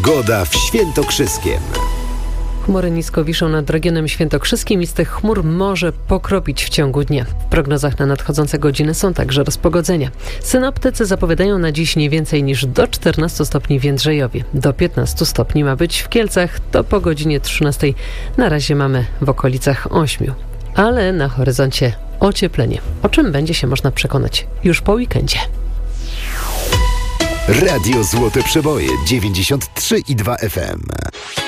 Pogoda w Świętokrzyskiem. Chmury nisko wiszą nad regionem świętokrzyskim i z tych chmur może pokropić w ciągu dnia. W prognozach na nadchodzące godziny są także rozpogodzenia. Synoptycy zapowiadają na dziś nie więcej niż do 14 stopni w Jędrzejowie. Do 15 stopni ma być w Kielcach, to po godzinie 13 na razie mamy w okolicach 8. Ale na horyzoncie ocieplenie, o czym będzie się można przekonać już po weekendzie. Radio Złote Przeboje 93,2 FM.